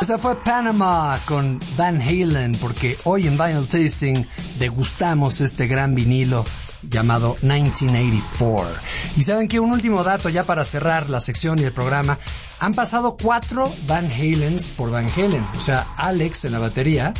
Esa fue Panama con Van Halen, porque hoy en Vinyl Tasting degustamos este gran vinilo llamado 1984. Y saben que un último dato ya para cerrar la sección y el programa. Han pasado 4 Van Halens por Van Halen. O sea, Alex en la batería,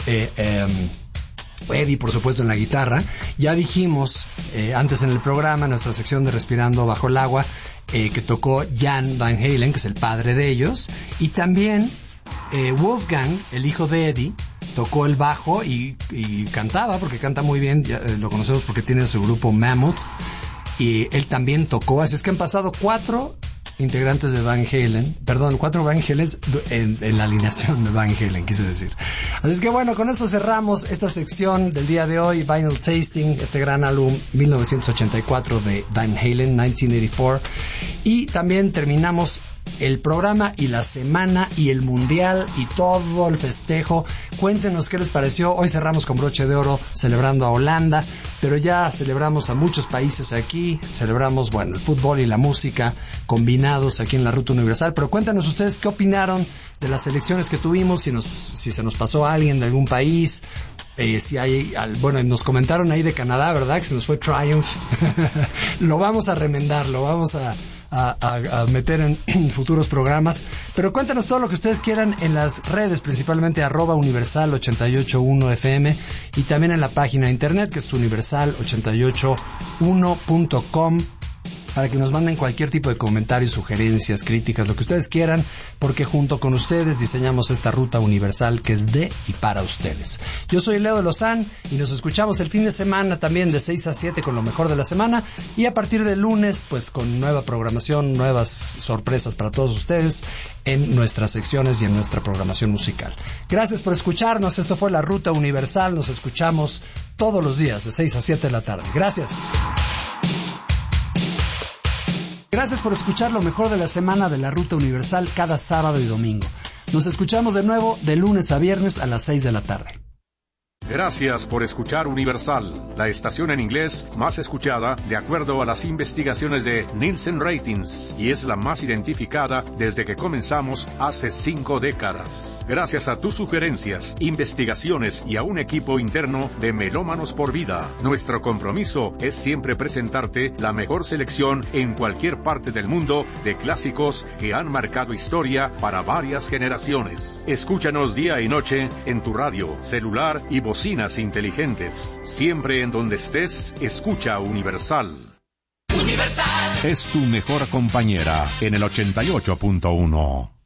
Eddie por supuesto en la guitarra. Ya dijimos antes en el programa, en nuestra sección de Respirando Bajo el Agua, que tocó Jan Van Halen, que es el padre de ellos. Y también Wolfgang, el hijo de Eddie, tocó el bajo y cantaba, porque canta muy bien. Ya, lo conocemos porque tiene su grupo Mammoth, y él también tocó. Así es que han pasado 4 integrantes de Van Halen, 4 Van Halens en la alineación de Van Halen, quise decir. Así es que bueno, con eso cerramos esta sección del día de hoy, Vinyl Tasting, este gran álbum 1984 de Van Halen, 1984, y también terminamos el programa y la semana y el mundial y todo el festejo. Cuéntenos qué les pareció. Hoy cerramos con broche de oro celebrando a Holanda, pero ya celebramos a muchos países aquí. Celebramos, bueno, el fútbol y la música combinados aquí en la Ruta Universal. Pero cuéntanos ustedes qué opinaron de las elecciones que tuvimos, si se nos pasó a alguien de algún país. Si hay, bueno, nos comentaron ahí de Canadá, ¿verdad? Que se nos fue Triumph. Lo vamos a remendar, lo vamos a meter en futuros programas. Pero cuéntanos todo lo que ustedes quieran en las redes, principalmente @universal881fm, y también en la página de internet, que es universal881.com, para que nos manden cualquier tipo de comentarios, sugerencias, críticas, lo que ustedes quieran, porque junto con ustedes diseñamos esta ruta universal que es de y para ustedes. Yo soy Leo de Lozán y nos escuchamos el fin de semana también de 6 a 7 con lo mejor de la semana, y a partir del lunes pues con nueva programación, nuevas sorpresas para todos ustedes en nuestras secciones y en nuestra programación musical. Gracias por escucharnos, esto fue la Ruta Universal, nos escuchamos todos los días de 6 a 7 de la tarde. Gracias. Gracias por escuchar lo mejor de la semana de la Ruta Universal cada sábado y domingo. Nos escuchamos de nuevo de lunes a viernes a las 6 de la tarde. Gracias por escuchar Universal, la estación en inglés más escuchada de acuerdo a las investigaciones de Nielsen Ratings, y es la más identificada desde que comenzamos hace 5 décadas. Gracias a tus sugerencias, investigaciones y a un equipo interno de Melómanos por Vida, nuestro compromiso es siempre presentarte la mejor selección en cualquier parte del mundo de clásicos que han marcado historia para varias generaciones. Escúchanos día y noche en tu radio, celular y bocinas inteligentes. Siempre en donde estés, escucha Universal. Universal es tu mejor compañera en el 88.1.